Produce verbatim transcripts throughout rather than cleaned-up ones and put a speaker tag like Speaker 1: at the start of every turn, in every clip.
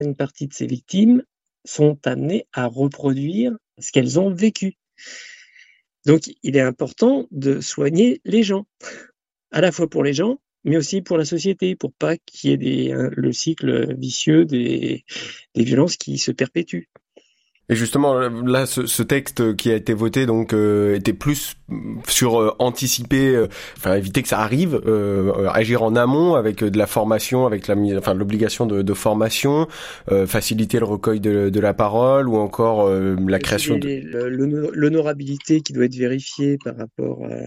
Speaker 1: Une partie de ces victimes sont amenées à reproduire ce qu'elles ont vécu. Donc, il est important de soigner les gens, à la fois pour les gens, mais aussi pour la société, pour pas qu'il y ait des, hein, le cycle vicieux des, des violences qui se perpétuent.
Speaker 2: Et justement, là, ce, ce texte qui a été voté donc euh, était plus sur euh, anticiper, euh, enfin éviter que ça arrive, euh, agir en amont avec de la formation, avec la, enfin l'obligation de, de formation, euh, faciliter le recueil de, de la parole ou encore euh, la création de.
Speaker 1: Les, les, l'honorabilité qui doit être vérifiée par rapport à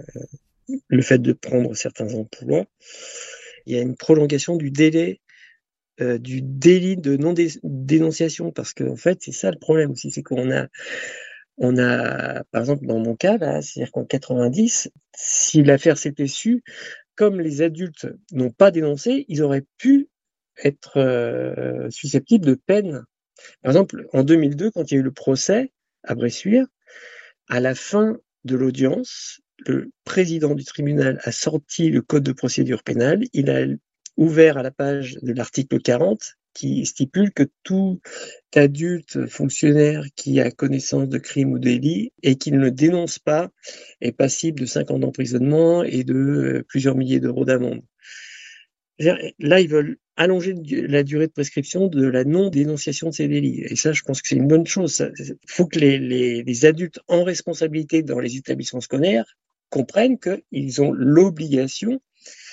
Speaker 1: le fait de prendre certains emplois. Il y a une prolongation du délai Euh, du délit de non-dénonciation, parce qu'en fait, c'est ça le problème aussi, c'est qu'on a, on a, par exemple, dans mon cas, là, c'est-à-dire qu'en quatre-vingt-dix, si l'affaire s'était sue, comme les adultes n'ont pas dénoncé, ils auraient pu être euh, susceptibles de peine. Par exemple, en deux mille deux, quand il y a eu le procès à Bressuire, à la fin de l'audience, le président du tribunal a sorti le code de procédure pénale, il a ouvert à la page de l'article quarante qui stipule que tout adulte fonctionnaire qui a connaissance de crimes ou délits et qui ne le dénonce pas est passible de cinq ans d'emprisonnement et de plusieurs milliers d'euros d'amende. Là, ils veulent allonger la durée de prescription de la non-dénonciation de ces délits. Et ça, je pense que c'est une bonne chose. Il faut que les, les, les adultes en responsabilité dans les établissements scolaires comprennent qu'ils ont l'obligation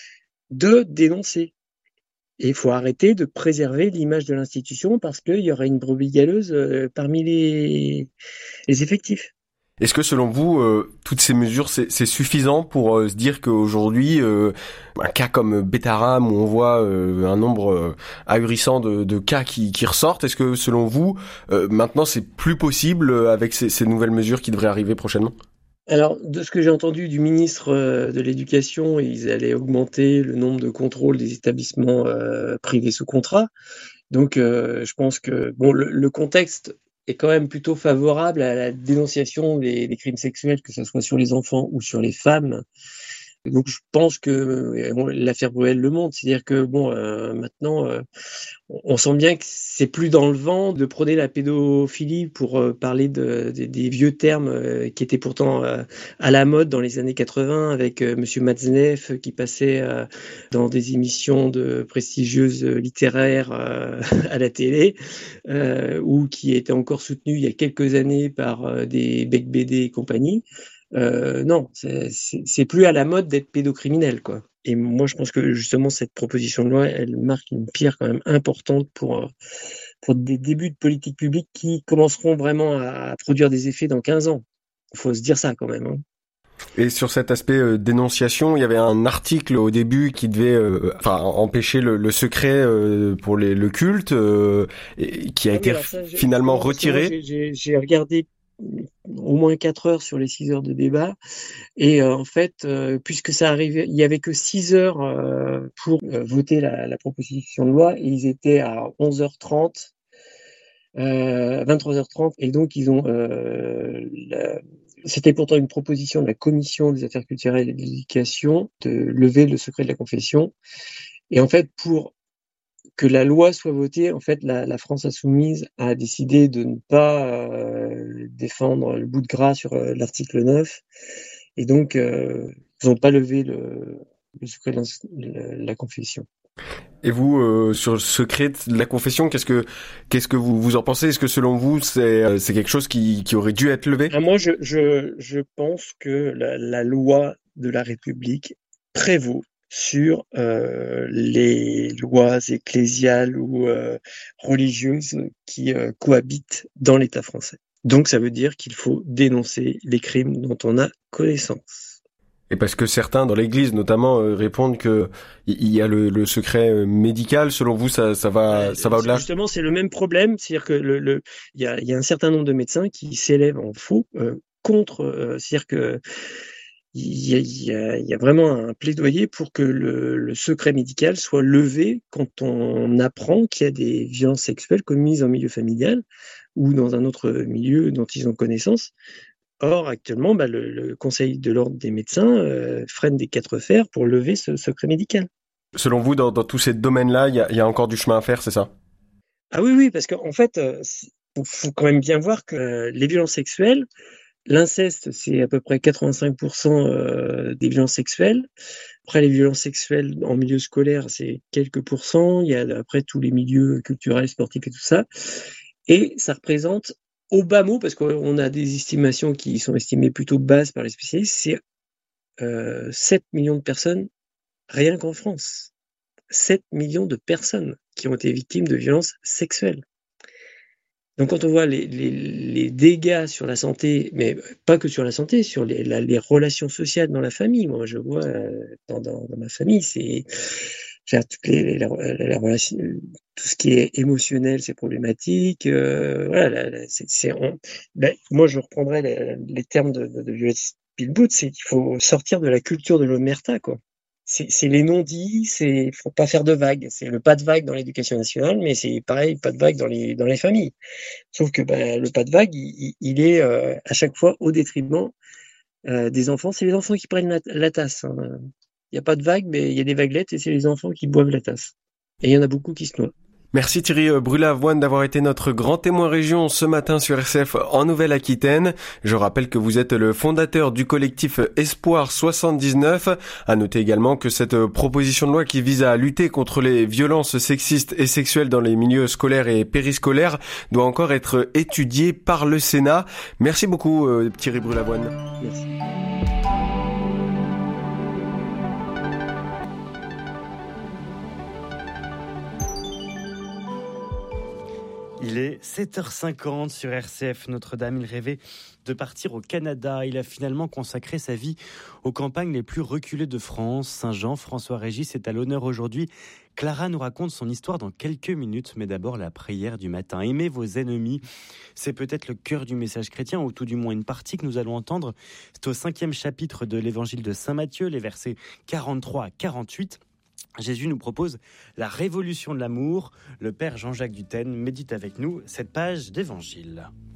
Speaker 1: de dénoncer. Et il faut arrêter de préserver l'image de l'institution parce qu'il y aura une brebis galeuse parmi les, les effectifs.
Speaker 2: Est-ce que selon vous, euh, toutes ces mesures, c'est, c'est suffisant pour euh, se dire qu'aujourd'hui, euh, un cas comme Betaram, où on voit euh, un nombre euh, ahurissant de, de cas qui, qui ressortent, est-ce que selon vous, euh, maintenant c'est plus possible euh, avec ces, ces nouvelles mesures qui devraient arriver prochainement ?
Speaker 1: Alors, de ce que j'ai entendu du ministre de l'Éducation, ils allaient augmenter le nombre de contrôles des établissements euh, privés sous contrat. Donc, euh, je pense que bon, le, le contexte est quand même plutôt favorable à la dénonciation des, des crimes sexuels, que ce soit sur les enfants ou sur les femmes. Donc, je pense que bon, l'affaire Bruel le montre, c'est-à-dire que bon, euh, maintenant, euh, on sent bien que c'est plus dans le vent de prôner la pédophilie pour euh, parler de, de, des vieux termes euh, qui étaient pourtant euh, à la mode dans les années quatre-vingts avec euh, Monsieur Matzneff qui passait euh, dans des émissions de prestigieuses littéraires euh, à la télé euh, ou qui était encore soutenu il y a quelques années par euh, des Bec B D et compagnie. Euh, non, c'est, c'est, c'est plus à la mode d'être pédocriminel, quoi. Et moi, je pense que justement, cette proposition de loi, elle marque une pierre quand même importante pour, pour des débuts de politique publique qui commenceront vraiment à produire des effets dans quinze ans. Il faut se dire ça quand même. Hein.
Speaker 2: Et sur cet aspect euh, dénonciation, il y avait un article au début qui devait, euh, enfin, empêcher le, le secret euh, pour les, le culte, euh, et, qui a
Speaker 1: Ah oui,
Speaker 2: été
Speaker 1: alors ça,
Speaker 2: finalement
Speaker 1: justement, parce que moi,
Speaker 2: retiré.
Speaker 1: j'ai, j'ai, j'ai regardé au moins quatre heures sur les six heures de débat. Et euh, en fait, euh, puisque ça arrivait, il y avait que six heures euh, pour euh, voter la, la proposition de loi, et ils étaient à onze heures trente, euh, vingt-trois heures trente, et donc ils ont. Euh, la... C'était pourtant une proposition de la commission des affaires culturelles et de l'éducation de lever le secret de la confession. Et en fait, pour que la loi soit votée, en fait, la, la France insoumise a décidé de ne pas euh, défendre le bout de gras sur euh, l'article neuf. Et donc, euh, ils n'ont pas levé le, le secret de la, la confession.
Speaker 2: Et vous, euh, sur le secret de la confession, qu'est-ce que qu'est-ce que vous vous en pensez ? Est-ce que selon vous, c'est euh, c'est quelque chose qui qui aurait dû être levé ?
Speaker 1: Ah, moi, je, je, je pense que la, la loi de la République prévaut sur euh, les lois ecclésiales ou euh, religieuses qui euh, cohabitent dans l'État français. Donc, ça veut dire qu'il faut dénoncer les crimes dont on a connaissance.
Speaker 2: Et parce que certains dans l'Église, notamment, euh, répondent que il y a le, le secret euh, médical. Selon vous, ça, ça va,
Speaker 1: Ouais,
Speaker 2: ça va au-delà ?
Speaker 1: justement, c'est le même problème, c'est-à-dire que le, le, il y a, il y a un certain nombre de médecins qui s'élèvent en faux euh, contre, euh, c'est-à-dire que il y, a, il, y a, il y a vraiment un plaidoyer pour que le, le secret médical soit levé quand on apprend qu'il y a des violences sexuelles commises en milieu familial ou dans un autre milieu dont ils ont connaissance. Or, actuellement, bah, le, le Conseil de l'ordre des médecins euh, freine des quatre fers pour lever ce secret médical.
Speaker 2: Selon vous, dans, dans tous ces domaines-là, il y a, il y a encore du chemin à faire, c'est ça ?
Speaker 1: Ah oui, oui, parce qu'en fait, euh, faut, faut quand même bien voir que euh, les violences sexuelles, l'inceste, c'est à peu près quatre-vingt-cinq pour cent euh, des violences sexuelles. Après, les violences sexuelles en milieu scolaire, c'est quelques pourcents. Il y a après tous les milieux culturels, sportifs et tout ça. Et ça représente, au bas mot, parce qu'on a des estimations qui sont estimées plutôt basses par les spécialistes, c'est euh, sept millions de personnes rien qu'en France. sept millions de personnes qui ont été victimes de violences sexuelles. Donc quand on voit les, les, les dégâts sur la santé, mais pas que sur la santé, sur les, la, les relations sociales dans la famille, moi je vois euh, dans, dans, dans ma famille, c'est toutes les, les, les, les relations, tout ce qui est émotionnel, c'est problématique. Euh, voilà, c'est, c'est, on, ben, moi je reprendrais les, les termes de, de, de Violette Spilboot, c'est qu'il faut sortir de la culture de l'omerta, quoi. C'est, c'est les non-dits, c'est faut pas faire de vagues. C'est le pas de vague dans l'éducation nationale, mais c'est pareil, pas de vague dans les dans les familles. Sauf que ben, le pas de vague, il, il est euh, à chaque fois au détriment euh, des enfants. C'est les enfants qui prennent la, la tasse. Hein. Il n'y a pas de vague, mais il y a des vaguelettes et c'est les enfants qui boivent la tasse. Et il y en a beaucoup qui se noient.
Speaker 2: Merci Thierry Brûlé-Avoine d'avoir été notre grand témoin région ce matin sur R C F en Nouvelle-Aquitaine. Je rappelle que vous êtes le fondateur du collectif Espoir soixante-dix-neuf. À noter également que cette proposition de loi qui vise à lutter contre les violences sexistes et sexuelles dans les milieux scolaires et périscolaires doit encore être étudiée par le Sénat. Merci beaucoup Thierry Brûlé-Avoine.
Speaker 1: Merci.
Speaker 3: Il est sept heures cinquante sur R C F. Notre-Dame, il rêvait de partir au Canada. Il a finalement consacré sa vie aux campagnes les plus reculées de France. Saint-Jean, François-Régis est à l'honneur aujourd'hui. Clara nous raconte son histoire dans quelques minutes, mais d'abord la prière du matin. Aimez vos ennemis, c'est peut-être le cœur du message chrétien, ou tout du moins une partie que nous allons entendre. C'est au cinquième chapitre de l'évangile de Saint Matthieu, les versets quarante-trois à quarante-huit. Jésus nous propose la révolution de l'amour. Le Père Jean-Jacques Dutène médite avec nous cette page d'évangile.